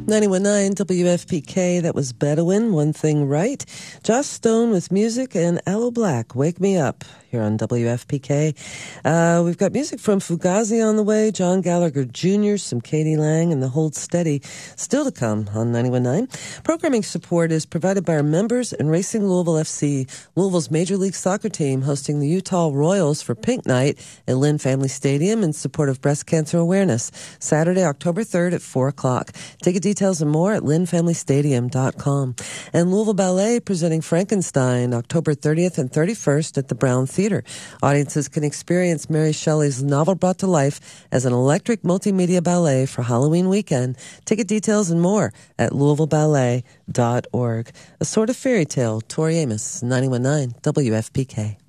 91.9 WFPK, that was Bedouin, One Thing Right. Joss Stone with music and Aloe Black, Wake Me Up, here on WFPK. We've got music from Fugazi on the way, John Gallagher Jr., some Katie Lang, and the Hold Steady still to come on 91.9. Programming support is provided by our members and Racing Louisville FC, Louisville's Major League Soccer team, hosting the Utah Royals for Pink Night at Lynn Family Stadium in support of breast cancer awareness, Saturday, October 3rd at 4 o'clock. Ticket details and more at lynnfamilystadium.com. And Louisville Ballet presenting Frankenstein October 30th and 31st at the Brown Theater. Audiences can experience Mary Shelley's novel brought to life as an electric multimedia ballet for Halloween weekend. Ticket details and more at louisvilleballet.org. A Sort of Fairy Tale, Tori Amos, 91.9 WFPK.